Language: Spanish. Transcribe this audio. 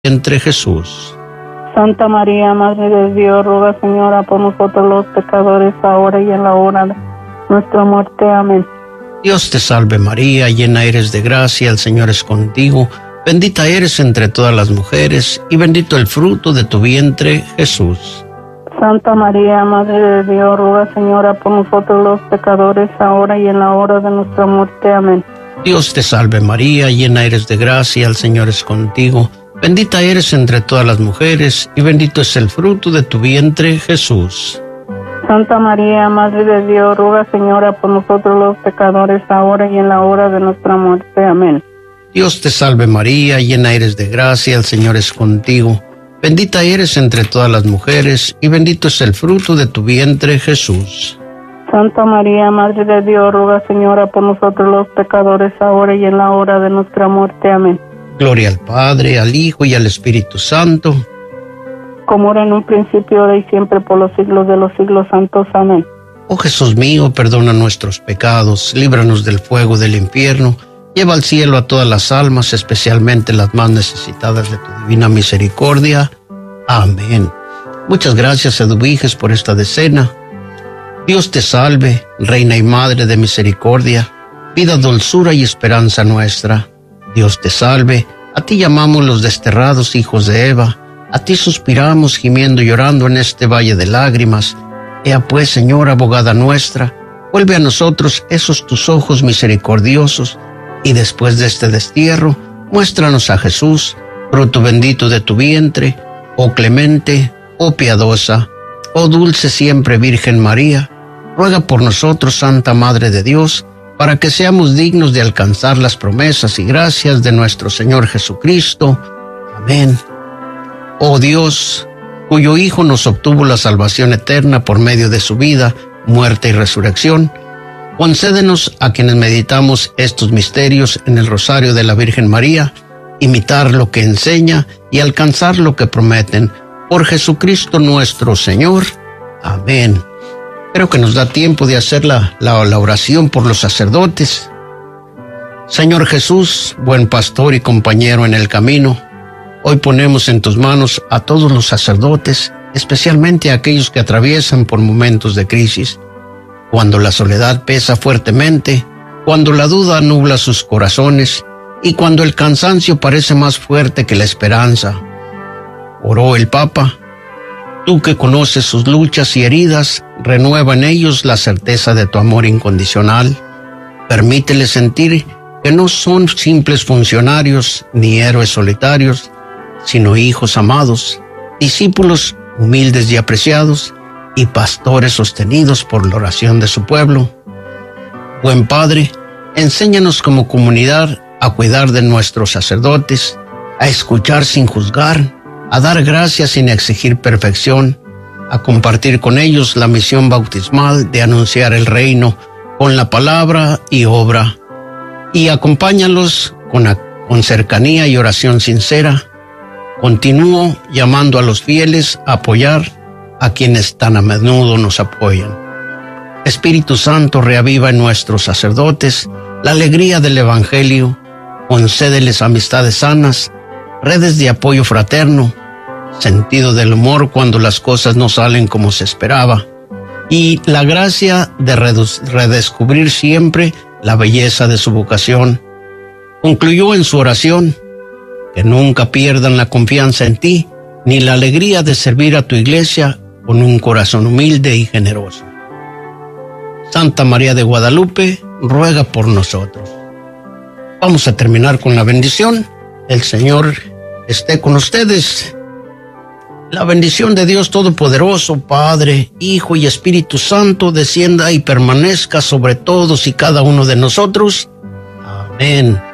entre Jesús. Santa María, Madre de Dios, ruega, Señora, por nosotros los pecadores, ahora y en la hora de nuestra muerte. Amén. Dios te salve María, llena eres de gracia, el Señor es contigo. Bendita eres entre todas las mujeres, y bendito el fruto de tu vientre, Jesús. Santa María, Madre de Dios, ruega, Señora, por nosotros los pecadores, ahora y en la hora de nuestra muerte. Amén. Dios te salve María, llena eres de gracia, el Señor es contigo. Bendita eres entre todas las mujeres, y bendito es el fruto de tu vientre, Jesús. Santa María, Madre de Dios, ruega, Señora, por nosotros los pecadores, ahora y en la hora de nuestra muerte. Amén. Dios te salve María, llena eres de gracia, el Señor es contigo. Bendita eres entre todas las mujeres, y bendito es el fruto de tu vientre, Jesús. Santa María, Madre de Dios, ruega, Señora, por nosotros los pecadores, ahora y en la hora de nuestra muerte. Amén. Gloria al Padre, al Hijo y al Espíritu Santo, como era en un principio, ahora y siempre, por los siglos de los siglos santos. Amén. Oh Jesús mío, perdona nuestros pecados, líbranos del fuego del infierno, lleva al cielo a todas las almas, especialmente las más necesitadas de tu divina misericordia. Amén. Muchas gracias, Eduviges, por esta decena. Dios te salve, Reina y Madre de misericordia, vida, dulzura y esperanza nuestra. Dios te salve, a ti llamamos los desterrados hijos de Eva, a ti suspiramos gimiendo y llorando en este valle de lágrimas. Ea pues, Señora, abogada nuestra, vuelve a nosotros esos tus ojos misericordiosos, y después de este destierro, muéstranos a Jesús, fruto bendito de tu vientre, oh clemente, oh piadosa, oh dulce siempre Virgen María. Ruega por nosotros, Santa Madre de Dios, para que seamos dignos de alcanzar las promesas y gracias de nuestro Señor Jesucristo. Amén. Oh Dios, cuyo Hijo nos obtuvo la salvación eterna por medio de su vida, muerte y resurrección, concédenos a quienes meditamos estos misterios en el rosario de la Virgen María, imitar lo que enseña y alcanzar lo que prometen. Por Jesucristo nuestro Señor. Amén. Creo que nos da tiempo de hacer la oración por los sacerdotes. Señor Jesús, buen pastor y compañero en el camino, hoy ponemos en tus manos a todos los sacerdotes, especialmente a aquellos que atraviesan por momentos de crisis, cuando la soledad pesa fuertemente, cuando la duda nubla sus corazones y cuando el cansancio parece más fuerte que la esperanza. Oró el Papa: tú que conoces sus luchas y heridas, renueva en ellos la certeza de tu amor incondicional. Permíteles sentir que no son simples funcionarios ni héroes solitarios, sino hijos amados, discípulos humildes y apreciados, y pastores sostenidos por la oración de su pueblo. Buen Padre, enséñanos como comunidad a cuidar de nuestros sacerdotes, a escuchar sin juzgar, a dar gracias sin exigir perfección, a compartir con ellos la misión bautismal de anunciar el reino con la palabra y obra, y acompáñalos con cercanía y oración sincera. Continúo llamando a los fieles a apoyar a quienes tan a menudo nos apoyan. Espíritu Santo, reaviva en nuestros sacerdotes la alegría del Evangelio, concédeles amistades sanas, redes de apoyo fraterno, sentido del humor cuando las cosas no salen como se esperaba, y la gracia de redescubrir siempre la belleza de su vocación. Concluyó en su oración: que nunca pierdan la confianza en ti, ni la alegría de servir a tu iglesia con un corazón humilde y generoso. Santa María de Guadalupe, ruega por nosotros. Vamos a terminar con la bendición. El Señor esté con ustedes. La bendición de Dios Todopoderoso, Padre, Hijo y Espíritu Santo, descienda y permanezca sobre todos y cada uno de nosotros. Amén.